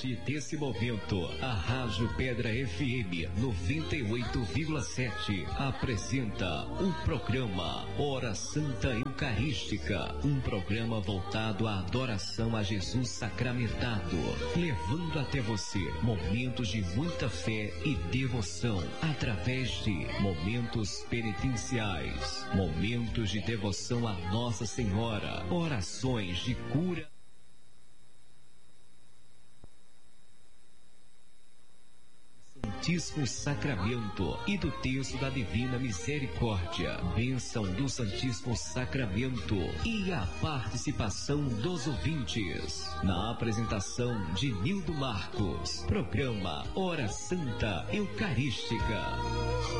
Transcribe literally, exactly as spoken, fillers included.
partir desse momento, a Rádio Pedra F M noventa e oito vírgula sete apresenta o programa Hora Santa Eucarística, um programa voltado à adoração a Jesus sacramentado, levando até você momentos de muita fé e devoção, através de momentos penitenciais, momentos de devoção a Nossa Senhora, orações de cura, Santíssimo Sacramento e do texto da Divina Misericórdia, bênção do Santíssimo Sacramento e a participação dos ouvintes. Na apresentação de Nildo Marcos, programa Hora Santa Eucarística.